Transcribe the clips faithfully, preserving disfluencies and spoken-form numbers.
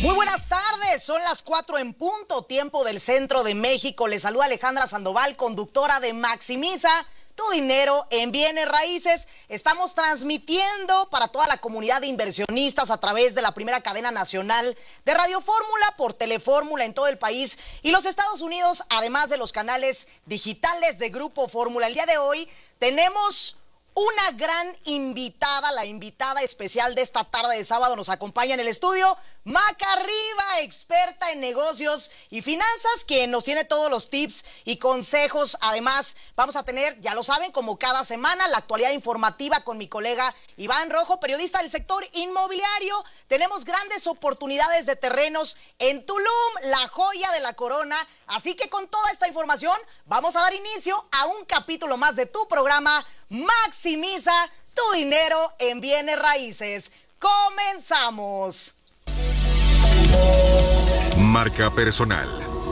Muy buenas tardes, son las cuatro en punto, tiempo del centro de México. Les saluda Alejandra Sandoval, conductora de Maximiza tu dinero en bienes raíces. Estamos transmitiendo para toda la comunidad de inversionistas a través de la primera cadena nacional de Radio Fórmula, por Telefórmula en todo el país y los Estados Unidos, además de los canales digitales de Grupo Fórmula. El día de hoy tenemos una gran invitada, la invitada especial de esta tarde de sábado. Nos acompaña en el estudio Maca Riva, experta en negocios y finanzas, quien nos tiene todos los tips y consejos. Además, vamos a tener, ya lo saben, como cada semana, la actualidad informativa con mi colega Iván Rojo, periodista del sector inmobiliario. Tenemos grandes oportunidades de terrenos en Tulum, la joya de la corona. Así que con toda esta información, vamos a dar inicio a un capítulo más de tu programa Maximiza tu dinero en bienes raíces. ¡Comenzamos! Marca personal.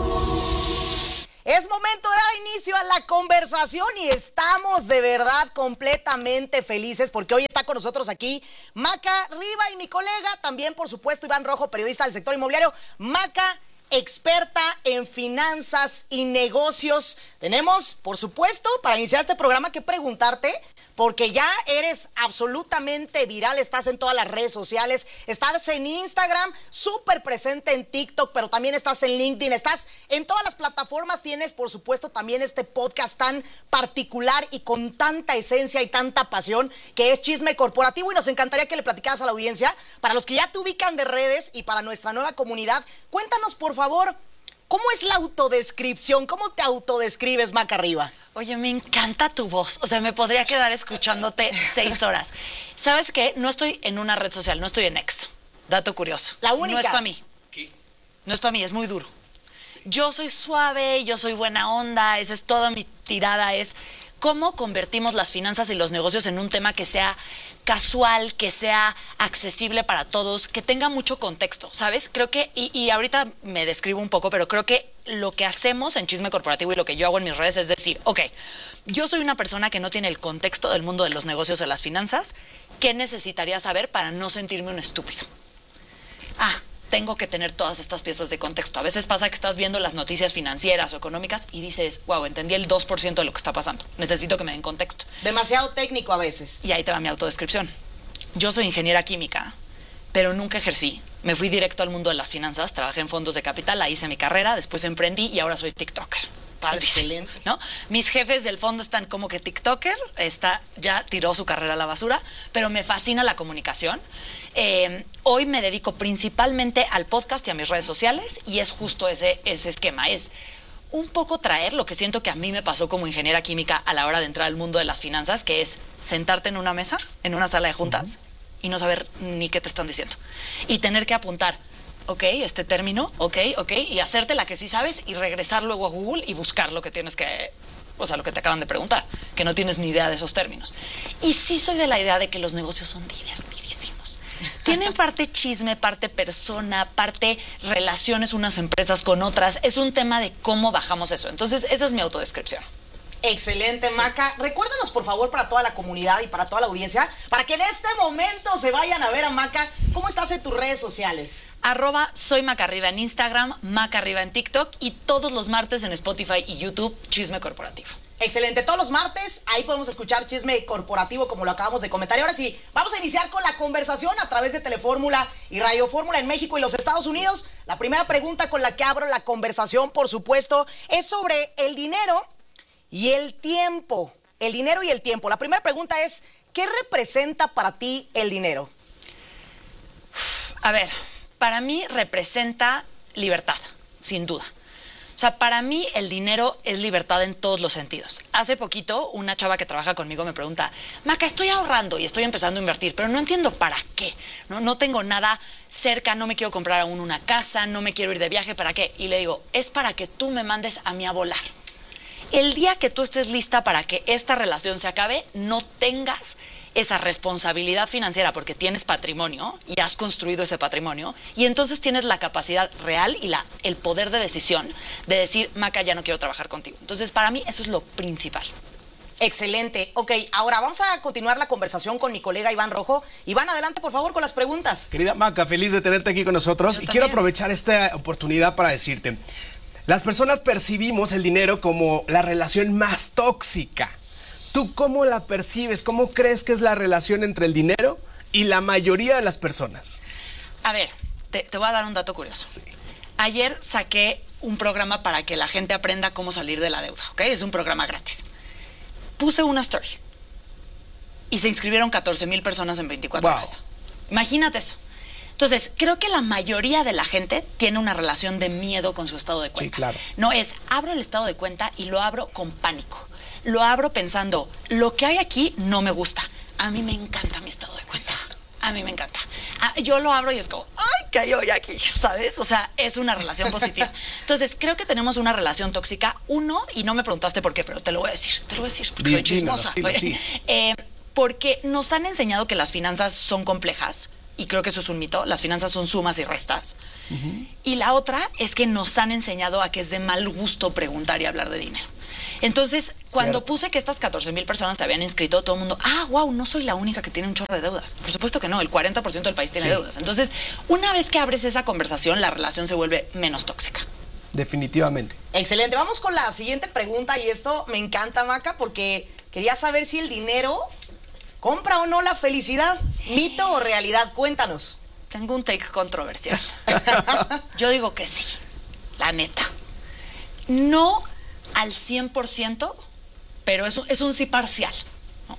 Es momento de dar inicio a la conversación y estamos de verdad completamente felices porque hoy está con nosotros aquí Maca Riva y mi colega, también por supuesto Iván Rojo, periodista del sector inmobiliario. Maca, experta en finanzas y negocios. Tenemos, por supuesto, para iniciar este programa que preguntarte, porque ya eres absolutamente viral, estás en todas las redes sociales, estás en Instagram, súper presente en TikTok, pero también estás en LinkedIn, estás en todas las plataformas, tienes, por supuesto, también este podcast tan particular y con tanta esencia y tanta pasión, que es Chisme Corporativo, y nos encantaría que le platicaras a la audiencia, para los que ya te ubican de redes y para nuestra nueva comunidad. Cuéntanos, por favor, ¿cómo es la autodescripción? ¿Cómo te autodescribes, Maca Riva? Oye, me encanta tu voz. O sea, me podría quedar escuchándote seis horas. ¿Sabes qué? No estoy en una red social, no estoy en X. Dato curioso. La única. No es para mí. ¿Qué? No es para mí, es muy duro. Yo soy suave, yo soy buena onda, esa es toda mi tirada, es cómo convertimos las finanzas y los negocios en un tema que sea casual, que sea accesible para todos, que tenga mucho contexto, ¿sabes? Creo que, y, y ahorita me describo un poco, pero creo que lo que hacemos en Chisme Corporativo y lo que yo hago en mis redes es decir, ok, yo soy una persona que no tiene el contexto del mundo de los negocios o las finanzas. ¿Qué necesitaría saber para no sentirme un estúpido? Ah, tengo que tener todas estas piezas de contexto. A veces pasa que estás viendo las noticias financieras o económicas y dices, wow, entendí el dos por ciento de lo que está pasando. Necesito que me den contexto. Demasiado técnico a veces. Y ahí te va mi autodescripción. Yo soy ingeniera química, pero nunca ejercí. Me fui directo al mundo de las finanzas, trabajé en fondos de capital, ahí hice mi carrera, después emprendí y ahora soy TikToker. Excelente. ¿No? Mis jefes del fondo están como que TikToker, está, ya tiró su carrera a la basura, pero me fascina la comunicación. Eh, hoy me dedico principalmente al podcast y a mis redes sociales y es justo ese, ese esquema, es un poco traer lo que siento que a mí me pasó como ingeniera química a la hora de entrar al mundo de las finanzas, que es sentarte en una mesa, en una sala de juntas, uh-huh, y no saber ni qué te están diciendo. Y tener que apuntar, ok, este término, ok, ok, y hacerte la que sí sabes y regresar luego a Google y buscar lo que tienes que, o sea, lo que te acaban de preguntar, que no tienes ni idea de esos términos. Y sí soy de la idea de que los negocios son divertidísimos. Tienen parte chisme, parte persona, parte relaciones unas empresas con otras. Es un tema de cómo bajamos eso. Entonces, esa es mi autodescripción. Excelente, Maca. Recuérdanos, por favor, para toda la comunidad y para toda la audiencia, para que en este momento se vayan a ver a Maca. ¿Cómo estás en tus redes sociales? Arroba soy Maca Riva en Instagram, Maca Riva en TikTok y todos los martes en Spotify y YouTube, Chisme Corporativo. Excelente, todos los martes ahí podemos escuchar Chisme Corporativo como lo acabamos de comentar. Y ahora sí, vamos a iniciar con la conversación a través de Telefórmula y Radio Fórmula en México y los Estados Unidos. La primera pregunta con la que abro la conversación, por supuesto, es sobre el dinero y el tiempo. El dinero y el tiempo. La primera pregunta es, ¿qué representa para ti el dinero? A ver, para mí representa libertad, sin duda. O sea, para mí el dinero es libertad en todos los sentidos. Hace poquito, una chava que trabaja conmigo me pregunta, Maca, estoy ahorrando y estoy empezando a invertir, pero no entiendo para qué. No, no tengo nada cerca, no me quiero comprar aún una casa, no me quiero ir de viaje, ¿para qué? Y le digo, es para que tú me mandes a mí a volar. El día que tú estés lista para que esta relación se acabe, no tengas esa responsabilidad financiera porque tienes patrimonio y has construido ese patrimonio y entonces tienes la capacidad real y la, el poder de decisión de decir, Maca, ya no quiero trabajar contigo. Entonces, para mí eso es lo principal. Excelente. Ok, ahora vamos a continuar la conversación con mi colega Iván Rojo. Iván, adelante, por favor, con las preguntas. Querida Maca, feliz de tenerte aquí con nosotros. Yo y también. quiero aprovechar esta oportunidad para decirte, las personas percibimos el dinero como la relación más tóxica. ¿Tú cómo la percibes? ¿Cómo crees que es la relación entre el dinero y la mayoría de las personas? A ver, te, te voy a dar un dato curioso. Sí. Ayer saqué un programa para que la gente aprenda cómo salir de la deuda, ¿ok? Es un programa gratis. Puse una story y se inscribieron catorce mil personas en veinticuatro Wow. horas. Imagínate eso. Entonces, creo que la mayoría de la gente tiene una relación de miedo con su estado de cuenta. Sí, claro. No es, abro el estado de cuenta y lo abro con pánico. Lo abro pensando, lo que hay aquí no me gusta. A mí me encanta mi estado de cuenta. Exacto. A mí me encanta. Ah, yo lo abro y es como, ¡ay, qué hay hoy aquí! ¿Sabes? O sea, es una relación positiva. Entonces, creo que tenemos una relación tóxica. Uno, y no me preguntaste por qué, pero te lo voy a decir. Te lo voy a decir porque Di- soy chismosa. dímelo, dilo, sí. Eh, porque nos han enseñado que las finanzas son complejas. Y creo que eso es un mito. Las finanzas son sumas y restas. Uh-huh. Y la otra es que nos han enseñado a que es de mal gusto preguntar y hablar de dinero. Entonces, cuando Cierto. puse que estas catorce mil personas te habían inscrito, todo el mundo, ah, wow, no soy la única que tiene un chorro de deudas. Por supuesto que no, el cuarenta por ciento del país tiene Sí. deudas. Entonces, una vez que abres esa conversación, la relación se vuelve menos tóxica. Definitivamente. Excelente. Vamos con la siguiente pregunta y esto me encanta, Maca, porque quería saber si el dinero compra o no la felicidad. ¿Mito o realidad? Cuéntanos. Tengo un take controversial. Yo digo que sí, la neta. No al cien por ciento, pero es un, es un sí parcial, ¿no?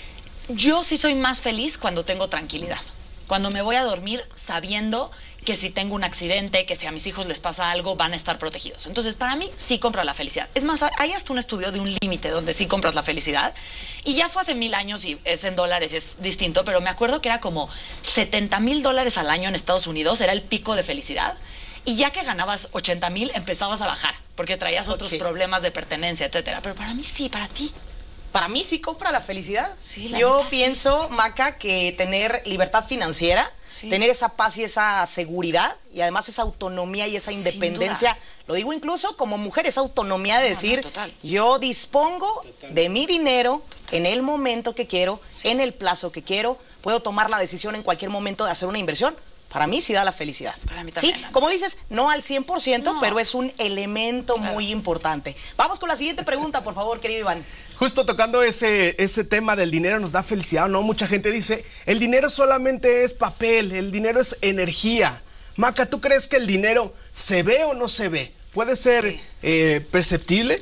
Yo sí soy más feliz cuando tengo tranquilidad. Cuando me voy a dormir sabiendo que si tengo un accidente, que si a mis hijos les pasa algo, van a estar protegidos. Entonces, para mí, sí compro la felicidad. Es más, hay hasta un estudio de un límite donde sí compras la felicidad. Y ya fue hace mil años y es en dólares y es distinto, pero me acuerdo que era como setenta mil dólares al año en Estados Unidos, era el pico de felicidad. Y ya que ganabas ochenta mil, empezabas a bajar, porque traías otros Ok. problemas de pertenencia, etcétera. Pero para mí sí, para ti. Para mí sí compra la felicidad. Sí, la Yo neta, sí. pienso, Maca, que tener libertad financiera, Sí. tener esa paz y esa seguridad y además esa autonomía y esa Sin independencia, duda. lo digo incluso como mujer, esa autonomía de No, no, decir, total. yo dispongo de mi dinero en el momento que quiero, Sí. en el plazo que quiero, puedo tomar la decisión en cualquier momento de hacer una inversión. Para mí sí da la felicidad. Para mí también, Sí, Ana. como dices, no al cien por ciento, No. pero es un elemento Claro. muy importante. Vamos con la siguiente pregunta, por favor, querido Iván. Justo tocando ese, ese tema del dinero nos da felicidad, ¿no? Mucha gente dice, el dinero solamente es papel, el dinero es energía. Maca, ¿tú crees que el dinero se ve o no se ve? ¿Puede ser Sí. eh, perceptible?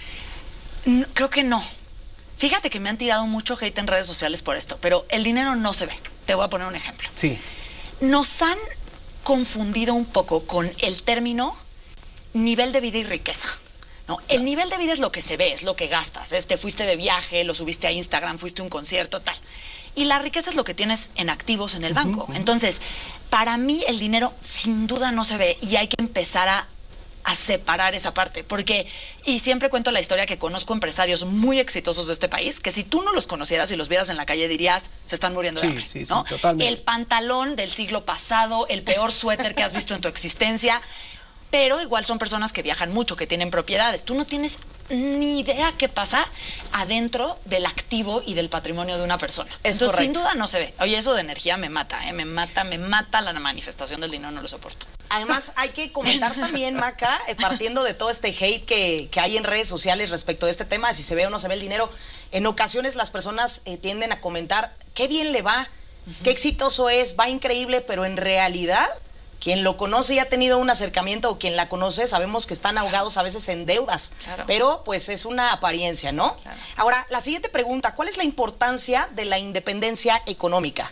No, creo que no. Fíjate que me han tirado mucho hate en redes sociales por esto, pero el dinero no se ve. Te voy a poner un ejemplo. Sí. Nos han confundido un poco con el término nivel de vida y riqueza. ¿No? El nivel de vida es lo que se ve, es lo que gastas. Es, te fuiste de viaje, lo subiste a Instagram, fuiste a un concierto, tal. Y la riqueza es lo que tienes en activos en el banco. Entonces, para mí el dinero sin duda no se ve y hay que empezar a, a separar esa parte. Porque, y siempre cuento la historia que conozco empresarios muy exitosos de este país, que si tú no los conocieras y los vieras en la calle dirías, se están muriendo de Sí, hambre. sí, sí, ¿no? totalmente. El pantalón del siglo pasado, el peor suéter que has visto en tu existencia, pero igual son personas que viajan mucho, que tienen propiedades. Tú no tienes ni idea qué pasa adentro del activo y del patrimonio de una persona. Es Entonces, correcto. sin duda no se ve. Oye, eso de energía me mata, ¿eh? Me mata, me mata la manifestación del dinero, no lo soporto. Además, hay que comentar también, Maca, eh, partiendo de todo este hate que, que hay en redes sociales respecto de este tema, de si se ve o no se ve el dinero, en ocasiones las personas eh, tienden a comentar, qué bien le va, qué exitoso es, va increíble, pero en realidad, quien lo conoce y ha tenido un acercamiento o quien la conoce, sabemos que están ahogados a veces en deudas, Claro. pero pues es una apariencia, ¿no? Claro. Ahora, la siguiente pregunta, ¿cuál es la importancia de la independencia económica?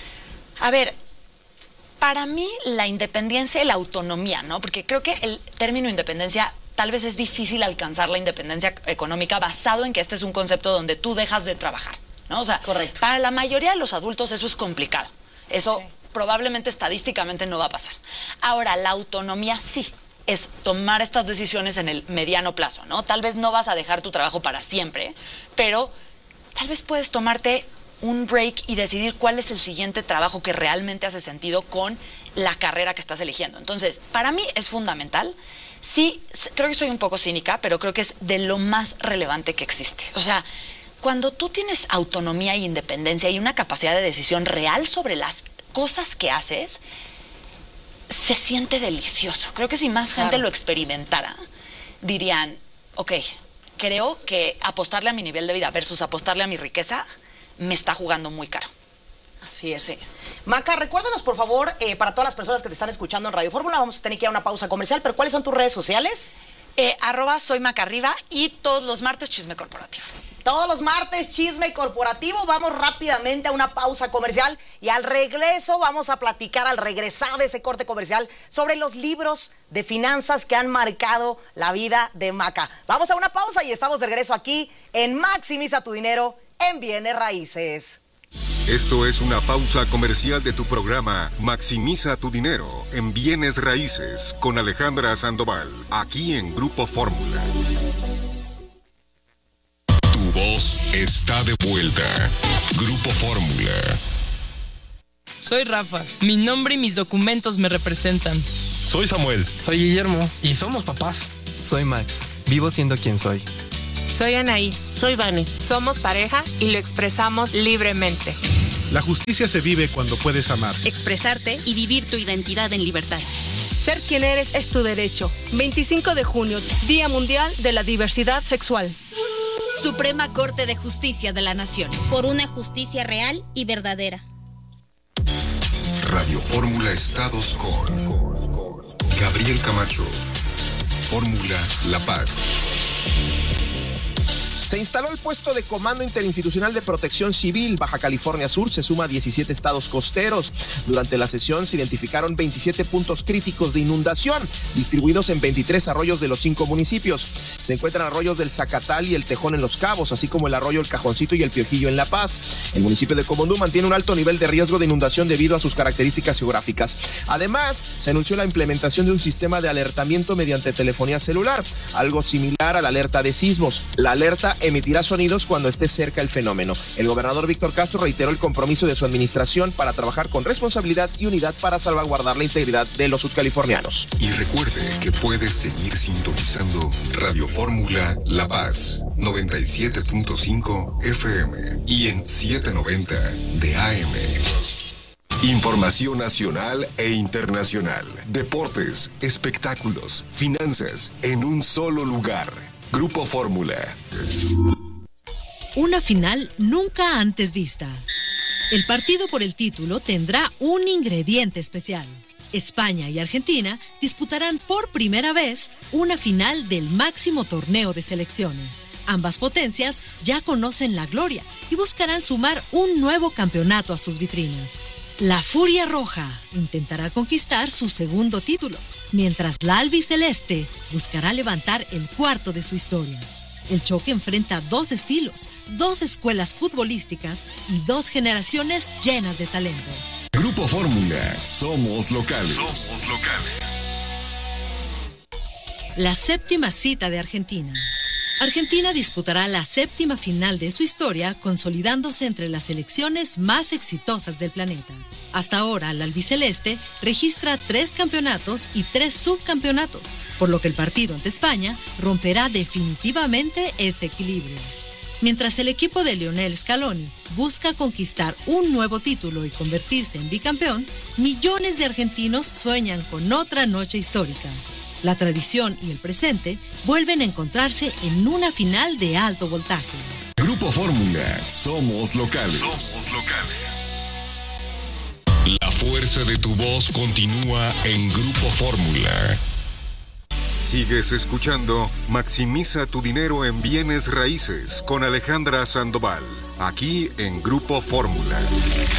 A ver, para mí la independencia y la autonomía, ¿no? Porque creo que el término independencia tal vez es difícil alcanzar la independencia económica basado en que este es un concepto donde tú dejas de trabajar, ¿no? O sea, Correcto. para la mayoría de los adultos eso es complicado. Eso Sí. probablemente estadísticamente no va a pasar. Ahora, la autonomía sí es tomar estas decisiones en el mediano plazo, ¿no? Tal vez no vas a dejar tu trabajo para siempre, pero tal vez puedes tomarte un break y decidir cuál es el siguiente trabajo que realmente hace sentido con la carrera que estás eligiendo. Entonces, para mí es fundamental. Sí, s- creo que soy un poco cínica, pero creo que es de lo más relevante que existe. O sea, cuando tú tienes autonomía e independencia y una capacidad de decisión real sobre las cosas que haces, se siente delicioso. Creo que si más gente Claro. lo experimentara, dirían, ok, creo que apostarle a mi nivel de vida versus apostarle a mi riqueza me está jugando muy caro. Así es. Sí. Maca, recuérdanos, por favor, eh, para todas las personas que te están escuchando en Radio Fórmula, vamos a tener que ir a una pausa comercial, pero ¿cuáles son tus redes sociales? Eh, arroba soy Macarriba y todos los martes Chisme Corporativo. Todos los martes, Chisme Corporativo. Vamos rápidamente a una pausa comercial y al regreso vamos a platicar, al regresar de ese corte comercial, sobre los libros de finanzas que han marcado la vida de Maca. Vamos a una pausa y estamos de regreso aquí en Maximiza tu Dinero en Bienes Raíces. Esto es una pausa comercial de tu programa Maximiza tu Dinero en Bienes Raíces con Alejandra Sandoval, aquí en Grupo Fórmula. Tu voz está de vuelta. Grupo Fórmula. Soy Rafa. Mi nombre y mis documentos me representan. Soy Samuel. Soy Guillermo. Y somos papás. Soy Max. Vivo siendo quien soy. Soy Anaí. Soy Vane. Somos pareja y lo expresamos libremente. La justicia se vive cuando puedes amar. Expresarte y vivir tu identidad en libertad. Ser quien eres es tu derecho. veinticinco de junio, Día Mundial de la Diversidad Sexual. Suprema Corte de Justicia de la Nación. Por una justicia real y verdadera. Radio Fórmula Estados con Gabriel Camacho. Fórmula La Paz. Se instaló el puesto de Comando Interinstitucional de Protección Civil. Baja California Sur se suma a diecisiete estados costeros. Durante la sesión se identificaron veintisiete puntos críticos de inundación, distribuidos en veintitrés arroyos de los cinco municipios. Se encuentran arroyos del Zacatal y el Tejón en Los Cabos, así como el arroyo El Cajoncito y el Piojillo en La Paz. El municipio de Comondú mantiene un alto nivel de riesgo de inundación debido a sus características geográficas. Además, se anunció la implementación de un sistema de alertamiento mediante telefonía celular, algo similar a la alerta de sismos. La alerta emitirá sonidos cuando esté cerca el fenómeno. El gobernador Víctor Castro reiteró el compromiso de su administración para trabajar con responsabilidad y unidad para salvaguardar la integridad de los sudcalifornianos. Y recuerde que puedes seguir sintonizando Radio Fórmula La Paz, noventa y siete punto cinco F M y en setecientos noventa de A M. Información nacional e internacional. Deportes, espectáculos, finanzas, en un solo lugar. Grupo Fórmula. Una final nunca antes vista. El partido por el título tendrá un ingrediente especial. España y Argentina disputarán por primera vez una final del máximo torneo de selecciones. Ambas potencias ya conocen la gloria y buscarán sumar un nuevo campeonato a sus vitrinas. La Furia Roja intentará conquistar su segundo título, mientras la albiceleste buscará levantar el cuarto de su historia. El choque enfrenta dos estilos, dos escuelas futbolísticas y dos generaciones llenas de talento. Grupo Fórmula, somos locales. Somos locales. La séptima cita de Argentina. Argentina disputará la séptima final de su historia, consolidándose entre las selecciones más exitosas del planeta. Hasta ahora, la albiceleste registra tres campeonatos y tres subcampeonatos, por lo que el partido ante España romperá definitivamente ese equilibrio. Mientras el equipo de Lionel Scaloni busca conquistar un nuevo título y convertirse en bicampeón, millones de argentinos sueñan con otra noche histórica. La tradición y el presente vuelven a encontrarse en una final de alto voltaje. Grupo Fórmula, somos locales. Somos locales. La fuerza de tu voz continúa en Grupo Fórmula. Sigues escuchando Maximiza tu Dinero en Bienes Raíces con Alejandra Sandoval, aquí en Grupo Fórmula.